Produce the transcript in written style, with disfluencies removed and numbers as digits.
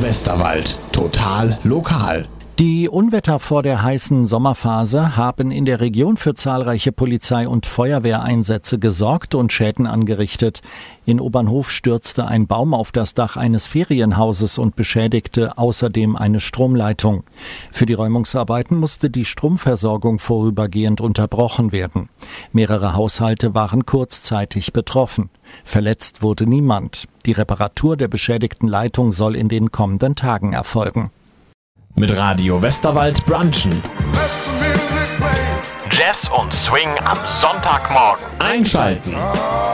Westerwald. Total lokal. Die Unwetter vor der heißen Sommerphase haben in der Region für zahlreiche Polizei- und Feuerwehreinsätze gesorgt und Schäden angerichtet. In Obernhof stürzte ein Baum auf das Dach eines Ferienhauses und beschädigte außerdem eine Stromleitung. Für die Räumungsarbeiten musste die Stromversorgung vorübergehend unterbrochen werden. Mehrere Haushalte waren kurzzeitig betroffen. Verletzt wurde niemand. Die Reparatur der beschädigten Leitung soll in den kommenden Tagen erfolgen. Mit Radio Westerwald brunchen. Jazz und Swing am Sonntagmorgen. Einschalten.